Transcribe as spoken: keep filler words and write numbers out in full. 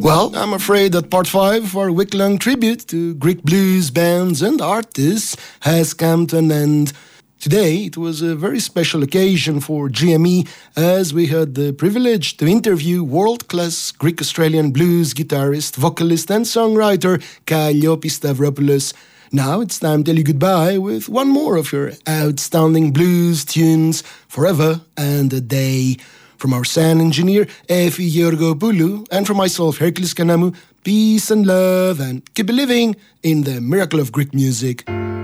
Well, I'm afraid that part five of our week-long tribute to Greek blues bands and artists has come to an end. Today, it was a very special occasion for G M E as we had the privilege to interview world-class Greek-Australian blues guitarist, vocalist and songwriter Kalliopi Stavropoulos. Now it's time to tell you goodbye with one more of your outstanding blues tunes, Forever and a Day. From our sound engineer, Efi Georgopoulou, and from myself, Hercules Kanamu, peace and love, and keep believing in the miracle of Greek music.